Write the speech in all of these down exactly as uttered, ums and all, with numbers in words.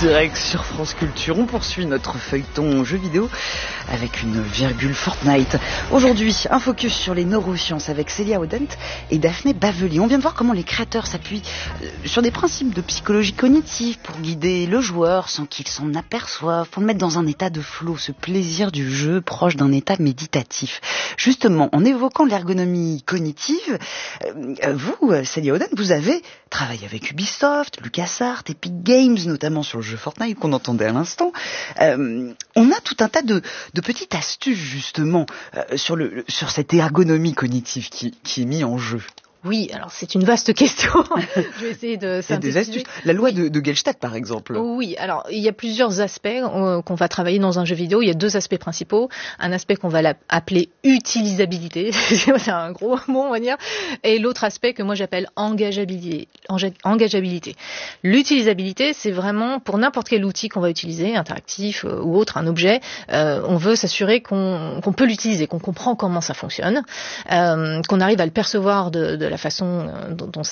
direct sur France Culture. On poursuit notre feuilleton jeux vidéo avec une virgule Fortnite. Aujourd'hui, un focus sur les neurosciences avec Célia Odent et Daphné Bavelier. On vient de voir comment les créateurs s'appuient sur des principes de psychologie cognitive pour guider le joueur sans qu'il s'en aperçoive, pour le mettre dans un état de flow, ce plaisir du jeu proche d'un état méditatif. Justement, en évoquant l'ergonomie cognitive, vous, Célia Odent, vous avez travaillé avec Ubisoft, LucasArts, Epic Games, notamment sur le jeu Fortnite qu'on entendait à l'instant. Euh, on a tout un tas de, de petites astuces justement euh, sur, le, sur cette ergonomie cognitive qui, qui est mise en jeu. Oui, alors c'est une vaste question. Je vais essayer de synthétiser. Des astuces. La loi oui. de, de Gestalt, par exemple. Oui, alors il y a plusieurs aspects euh, qu'on va travailler dans un jeu vidéo. Il y a deux aspects principaux. Un aspect qu'on va appeler utilisabilité, c'est un gros mot on va dire, et l'autre aspect que moi j'appelle engageabilité. Engageabilité. L'utilisabilité, c'est vraiment pour n'importe quel outil qu'on va utiliser, interactif euh, ou autre, un objet, euh, on veut s'assurer qu'on, qu'on peut l'utiliser, qu'on comprend comment ça fonctionne, euh, qu'on arrive à le percevoir de, de la façon dont, dont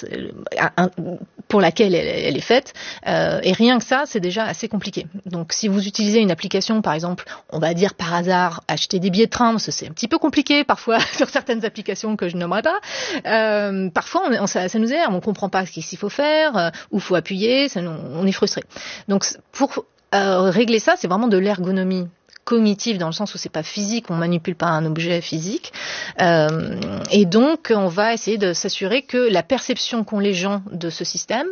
pour laquelle elle, elle est faite, euh, et rien que ça, c'est déjà assez compliqué. Donc, si vous utilisez une application, par exemple, on va dire par hasard acheter des billets de train, parce que c'est un petit peu compliqué parfois sur certaines applications que je nommerai pas. Euh, parfois, on, on, ça, ça nous énerve, on comprend pas ce qu'il faut faire, euh, où faut appuyer, ça, on, on est frustré. Donc, pour euh, régler ça, c'est vraiment de l'ergonomie cognitive dans le sens où c'est pas physique, on manipule pas un objet physique, euh, et donc on va essayer de s'assurer que la perception qu'ont les gens de ce système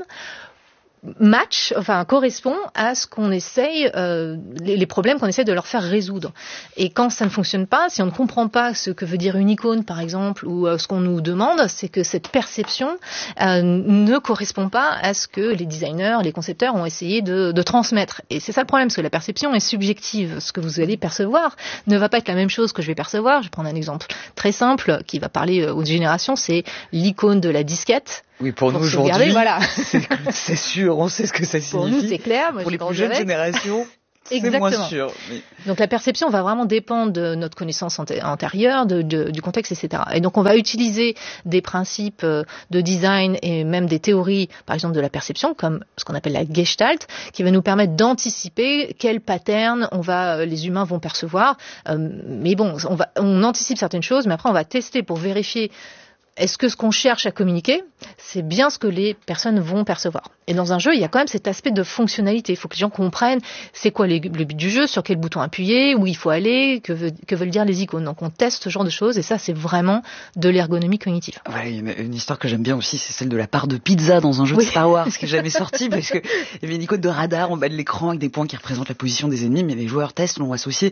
match, enfin correspond à ce qu'on essaye, euh, les, les problèmes qu'on essaie de leur faire résoudre. Et quand ça ne fonctionne pas, si on ne comprend pas ce que veut dire une icône par exemple, ou euh, ce qu'on nous demande, c'est que cette perception euh, ne correspond pas à ce que les designers, les concepteurs ont essayé de, de transmettre. Et c'est ça le problème, parce que la perception est subjective. Ce que vous allez percevoir ne va pas être la même chose que je vais percevoir. Je vais prendre un exemple très simple qui va parler aux générations, c'est l'icône de la disquette. Oui, pour, pour nous aujourd'hui, voilà. c'est, c'est sûr, on sait ce que ça signifie. Pour nous, c'est clair. Moi, pour les plus jeunes générations, c'est moins sûr. Mais... Donc la perception va vraiment dépendre de notre connaissance antérieure, de, de, du contexte, et cetera. Et donc on va utiliser des principes de design et même des théories, par exemple de la perception, comme ce qu'on appelle la Gestalt, qui va nous permettre d'anticiper quel pattern on va, les humains vont percevoir. Euh, mais bon, on, va, on anticipe certaines choses, mais après on va tester pour vérifier. Est-ce que ce qu'on cherche à communiquer, c'est bien ce que les personnes vont percevoir? Et dans un jeu, il y a quand même cet aspect de fonctionnalité. Il faut que les gens comprennent c'est quoi les, le but du jeu, sur quel bouton appuyer, où il faut aller, que, veut, que veulent dire les icônes. Donc on teste ce genre de choses et ça, c'est vraiment de l'ergonomie cognitive. Ouais, une, une histoire que j'aime bien aussi, c'est celle de la part de pizza dans un jeu oui. de Star Wars qui n'est jamais sorti parce qu'il y avait une icône de radar en bas de l'écran avec des points qui représentent la position des ennemis, mais les joueurs testent l'ont associé,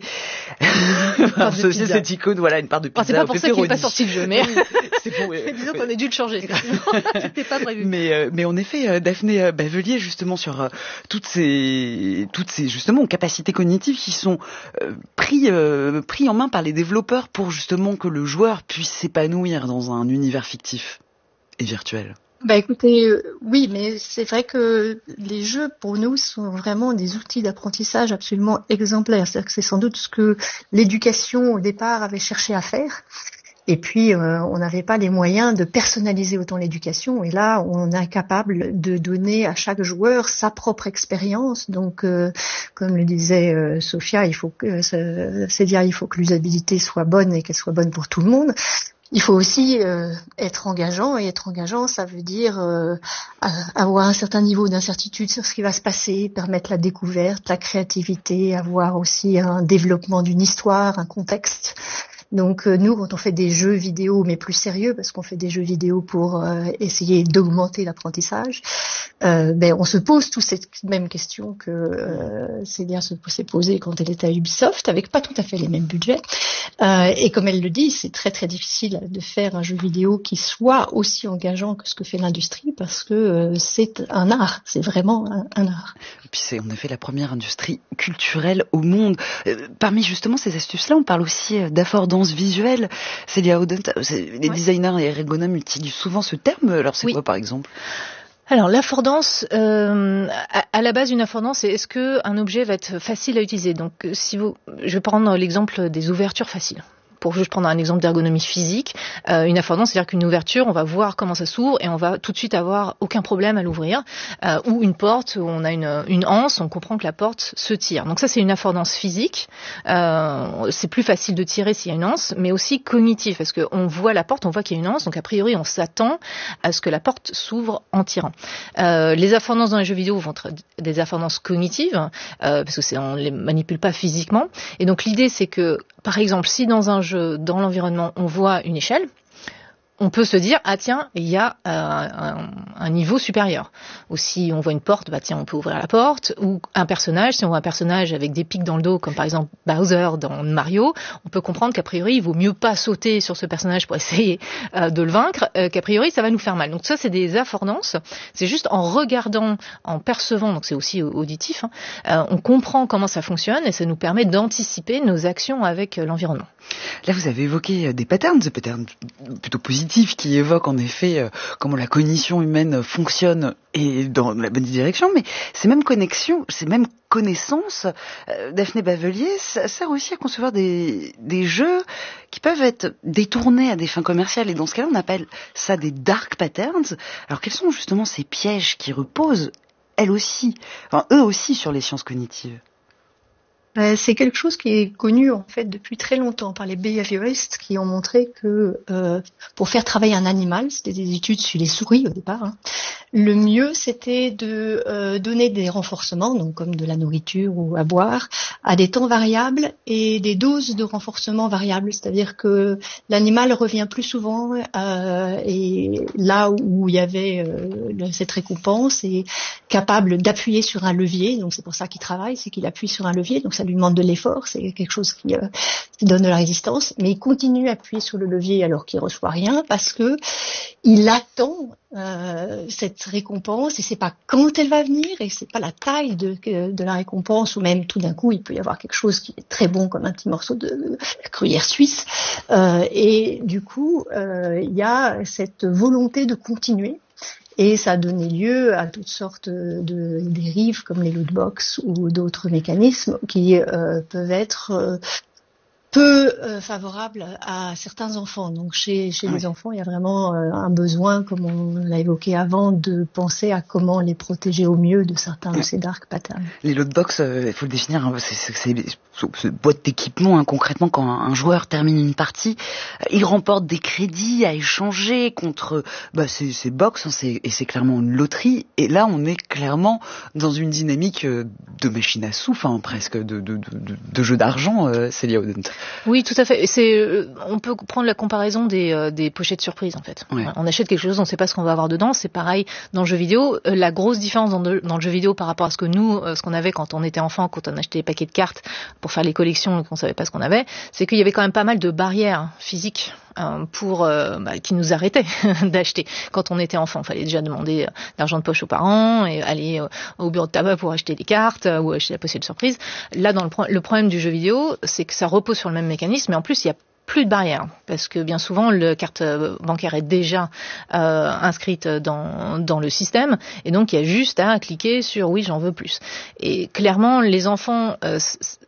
associé cette icône, voilà, une part de pizza. Enfin, c'est pas pour ça qu'il n'est pas sorti le jeu, mais c'est pour, mais disons qu'on a dû le changer. C'était pas prévu. Mais, euh, mais en effet, euh, Daphné Bavelier, justement, sur euh, toutes ces, toutes ces, justement, capacités cognitives qui sont euh, pris, euh, pris en main par les développeurs pour, justement, que le joueur puisse s'épanouir dans un univers fictif et virtuel. Bah écoutez, euh, oui, mais c'est vrai que les jeux, pour nous, sont vraiment des outils d'apprentissage absolument exemplaires. C'est-à-dire que c'est sans doute ce que l'éducation, au départ, avait cherché à faire. Et puis, euh, on n'avait pas les moyens de personnaliser autant l'éducation. Et là, on est capable de donner à chaque joueur sa propre expérience. Donc, euh, comme le disait euh, Sophia, il faut que, c'est dire, il faut que l'usabilité soit bonne et qu'elle soit bonne pour tout le monde. Il faut aussi euh, être engageant, et être engageant, ça veut dire euh, avoir un certain niveau d'incertitude sur ce qui va se passer, permettre la découverte, la créativité, avoir aussi un développement d'une histoire, un contexte. Donc euh, nous, quand on fait des jeux vidéo, mais plus sérieux, parce qu'on fait des jeux vidéo pour euh, essayer d'augmenter l'apprentissage, euh, ben on se pose tous cette même question que euh, Célia se s'est posée quand elle était à Ubisoft, avec pas tout à fait les mêmes budgets. Euh, et comme elle le dit, c'est très très difficile de faire un jeu vidéo qui soit aussi engageant que ce que fait l'industrie, parce que euh, c'est un art, c'est vraiment un, un art. Et puis c'est en effet la première industrie culturelle au monde. Euh, parmi justement ces astuces-là, on parle aussi d'affordance visuelle. Célia Odent, les ouais. designers et ergonomes utilisent souvent ce terme. Alors c'est oui. quoi par exemple? Alors l'affordance, euh, à, à la base une affordance, c'est est-ce que un objet va être facile à utiliser? Donc si vous, je vais prendre l'exemple des ouvertures faciles. pour juste prendre un exemple d'ergonomie physique, euh, une affordance, c'est-à-dire qu'une ouverture, on va voir comment ça s'ouvre et on va tout de suite avoir aucun problème à l'ouvrir, euh, ou une porte où on a une, une anse, on comprend que la porte se tire. Donc ça, c'est une affordance physique. Euh, c'est plus facile de tirer s'il y a une anse, mais aussi cognitive, parce qu'on voit la porte, on voit qu'il y a une anse, donc a priori, on s'attend à ce que la porte s'ouvre en tirant. Euh, les affordances dans les jeux vidéo vont être des affordances cognitives, euh, parce que c'est, on les manipule pas physiquement. Et donc l'idée, c'est que, par exemple, si dans un jeu, dans l'environnement, on voit une échelle, on peut se dire, ah tiens, il y a euh, un, un niveau supérieur. Ou si on voit une porte, bah tiens, on peut ouvrir la porte. Ou un personnage, si on voit un personnage avec des pics dans le dos, comme par exemple Bowser dans Mario, on peut comprendre qu'a priori, il vaut mieux pas sauter sur ce personnage pour essayer euh, de le vaincre, euh, qu'a priori, ça va nous faire mal. Donc ça, c'est des affordances. C'est juste en regardant, en percevant, donc c'est aussi auditif, hein, euh, on comprend comment ça fonctionne et ça nous permet d'anticiper nos actions avec euh, l'environnement. Là, vous avez évoqué des patterns, des patterns plutôt positifs qui évoquent en effet euh, comment la cognition humaine fonctionne et dans la bonne direction, mais ces mêmes connexions, ces mêmes connaissances, euh, Daphné Bavelier, ça sert aussi à concevoir des, des jeux qui peuvent être détournés à des fins commerciales, et dans ce cas-là, on appelle ça des dark patterns. Alors, quels sont justement ces pièges qui reposent, elles aussi, enfin, eux aussi, sur les sciences cognitives ? C'est quelque chose qui est connu en fait depuis très longtemps par les behavioristes qui ont montré que euh, pour faire travailler un animal, c'était des études sur les souris au départ, hein, le mieux c'était de euh, donner des renforcements, donc comme de la nourriture ou à boire, à des temps variables et des doses de renforcement variables, c'est-à-dire que l'animal revient plus souvent euh, et là où il y avait euh, cette récompense est capable d'appuyer sur un levier, donc c'est pour ça qu'il travaille, c'est qu'il appuie sur un levier, donc ça lui demande de l'effort, c'est quelque chose qui, euh, qui donne de la résistance, mais il continue à appuyer sur le levier alors qu'il reçoit rien parce que il attend euh, cette récompense et c'est pas quand elle va venir et c'est pas la taille de, de la récompense ou même tout d'un coup il peut y avoir quelque chose qui est très bon comme un petit morceau de gruyère suisse euh, et du coup euh, il y a cette volonté de continuer. Et ça a donné lieu à toutes sortes de dérives comme les lootbox ou d'autres mécanismes qui euh, peuvent être euh, peu euh, favorables à certains enfants. Donc chez, chez oui. les enfants, il y a vraiment euh, un besoin, comme on l'a évoqué avant, de penser à comment les protéger au mieux de certains de ces dark patterns. Les lootbox, il euh, faut le définir, hein, c'est, c'est, c'est, c'est boîte d'équipement. Hein, concrètement, quand un, un joueur termine une partie, euh, il remporte des crédits à échanger contre bah, ces, ces box, hein, c'est, et c'est clairement une loterie. Et là, on est clairement dans une dynamique euh, de machine à sous, hein, presque de, de, de, de, de jeu d'argent, euh, Célia Odent. Oui, tout à fait. C'est, euh, on peut prendre la comparaison des, euh, des pochettes surprises, en fait. Ouais. On achète quelque chose, on ne sait pas ce qu'on va avoir dedans. C'est pareil dans le jeu vidéo. Euh, la grosse différence dans, de, dans le jeu vidéo par rapport à ce que nous, euh, ce qu'on avait quand on était enfant, quand on achetait des paquets de cartes pour faire les collections et qu'on ne savait pas ce qu'on avait, c'est qu'il y avait quand même pas mal de barrières physiques euh, pour euh, bah, qui nous arrêtaient d'acheter. Quand on était enfant, il fallait déjà demander euh, l'argent de poche aux parents et aller euh, au bureau de tabac pour acheter des cartes euh, ou acheter la pochette surprise. Là, dans le, pro- le problème du jeu vidéo, c'est que ça repose sur le même mécanisme, mais en plus, il y a plus de barrières, parce que bien souvent, la carte bancaire est déjà euh, inscrite dans, dans le système, et donc il y a juste à cliquer sur « oui, j'en veux plus ». Et clairement, les enfants, euh,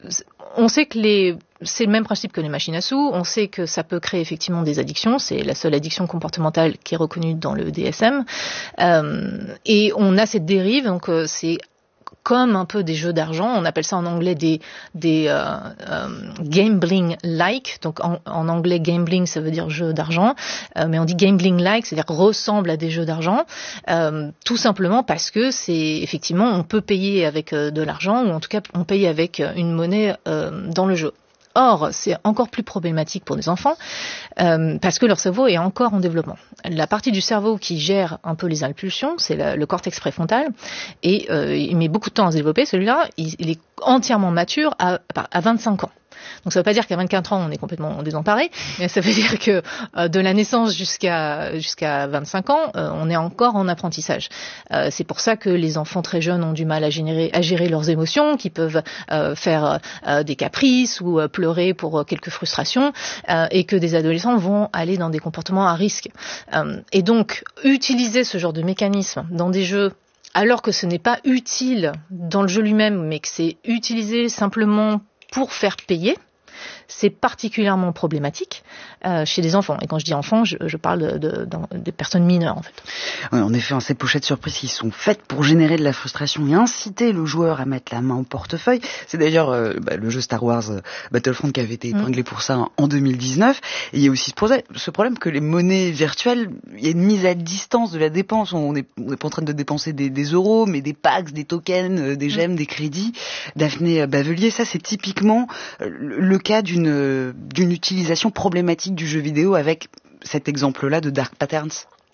on sait que les... c'est le même principe que les machines à sous, on sait que ça peut créer effectivement des addictions, c'est la seule addiction comportementale qui est reconnue dans le D S M, euh, et on a cette dérive, donc euh, c'est comme un peu des jeux d'argent, on appelle ça en anglais des, des euh, euh, gambling-like, donc en, en anglais gambling ça veut dire jeu d'argent, euh, mais on dit gambling-like, c'est-à-dire ressemble à des jeux d'argent, euh, tout simplement parce que c'est effectivement on peut payer avec euh, de l'argent, ou en tout cas on paye avec une monnaie euh, dans le jeu. Or, c'est encore plus problématique pour les enfants euh, parce que leur cerveau est encore en développement. La partie du cerveau qui gère un peu les impulsions, c'est la, le cortex préfrontal, et euh, il met beaucoup de temps à se développer. Celui-là, il, il est entièrement mature à, à vingt-cinq ans. Donc ça ne veut pas dire qu'à vingt-quatre ans on est complètement désemparé, mais ça veut dire que euh, de la naissance jusqu'à jusqu'à vingt-cinq ans, euh, on est encore en apprentissage. Euh, c'est pour ça que les enfants très jeunes ont du mal à gérer, à gérer leurs émotions, qui peuvent euh, faire euh, des caprices ou euh, pleurer pour euh, quelques frustrations, euh, et que des adolescents vont aller dans des comportements à risque. Euh, et donc utiliser ce genre de mécanisme dans des jeux alors que ce n'est pas utile dans le jeu lui-même, mais que c'est utilisé simplement pour faire payer, c'est particulièrement problématique euh, chez les enfants. Et quand je dis enfants, je, je parle de, de, de, des personnes mineures en fait. Oui, en effet, hein, ces pochettes surprises qui sont faites pour générer de la frustration et inciter le joueur à mettre la main au portefeuille. C'est d'ailleurs euh, bah, le jeu Star Wars euh, Battlefront qui avait été épinglé mmh. pour ça hein, en deux mille dix-neuf. Et il y a aussi ce problème, ce problème que les monnaies virtuelles, il y a une mise à distance de la dépense. On n'est on est pas en train de dépenser des, des euros, mais des packs, des tokens, euh, des gemmes, mmh. des crédits. Daphné Bavelier, ça c'est typiquement le cas d'une, d'une utilisation problématique du jeu vidéo avec cet exemple-là de Dark Patterns.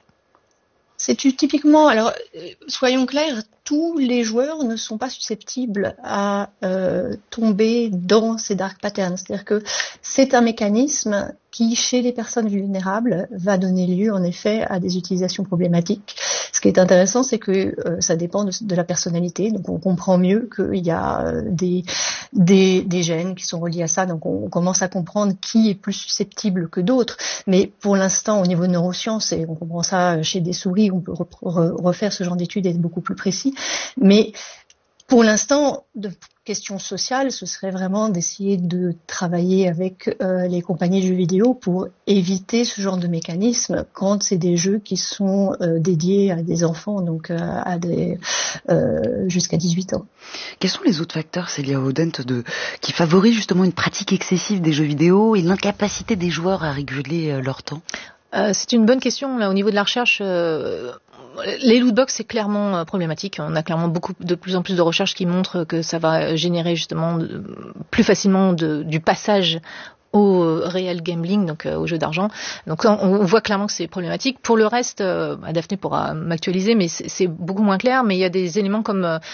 C'est typiquement, alors soyons clairs, tous les joueurs ne sont pas susceptibles à euh, tomber dans ces dark patterns. C'est-à-dire que c'est un mécanisme qui, chez les personnes vulnérables, va donner lieu en effet à des utilisations problématiques. Ce qui est intéressant, c'est que euh, ça dépend de, de la personnalité. Donc on comprend mieux qu'il y a euh, des, des, des gènes qui sont reliés à ça. Donc on, on commence à comprendre qui est plus susceptible que d'autres. Mais pour l'instant, au niveau de neurosciences, et on comprend ça chez des souris, on peut re, re, refaire ce genre d'études et être beaucoup plus précis. Mais pour l'instant, de question sociale, ce serait vraiment d'essayer de travailler avec euh, les compagnies de jeux vidéo pour éviter ce genre de mécanisme quand c'est des jeux qui sont euh, dédiés à des enfants, donc euh, à des euh, jusqu'à dix-huit ans. Quels sont les autres facteurs, Célia Audent, de, qui favorisent justement une pratique excessive des jeux vidéo et l'incapacité des joueurs à réguler euh, leur temps ? Euh, c'est une bonne question. Là, au niveau de la recherche, euh, les lootbox, c'est clairement euh, problématique. On a clairement beaucoup, de plus en plus de recherches qui montrent que ça va générer justement de, plus facilement de, du passage au réel gambling, donc euh, au jeu d'argent. Donc on, on voit clairement que c'est problématique. Pour le reste, euh, Daphné pourra m'actualiser, mais c'est, c'est beaucoup moins clair. Mais il y a des éléments comme euh,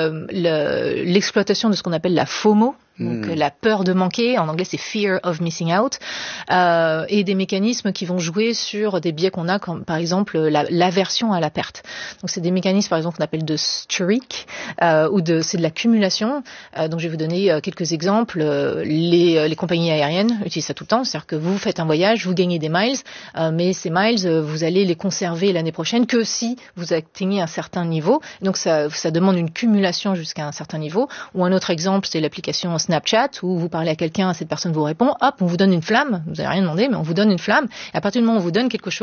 le, l'exploitation de ce qu'on appelle la FOMO. Donc mmh. la peur de manquer, en anglais c'est fear of missing out, euh, et des mécanismes qui vont jouer sur des biais qu'on a, comme par exemple la, l'aversion à la perte. Donc c'est des mécanismes par exemple qu'on appelle de streak, euh, ou de c'est de l'accumulation. Euh, donc je vais vous donner euh, quelques exemples. Euh, les, les compagnies aériennes utilisent ça tout le temps, c'est-à-dire que vous faites un voyage, vous gagnez des miles, euh, mais ces miles euh, vous allez les conserver l'année prochaine que si vous atteignez un certain niveau. Donc ça, ça demande une cumulation jusqu'à un certain niveau. Ou un autre exemple, c'est l'application Snapchat où vous parlez à quelqu'un, cette personne vous répond, hop, on vous donne une flamme, vous n'avez rien demandé, mais on vous donne une flamme, et à partir du moment où on vous donne quelque chose,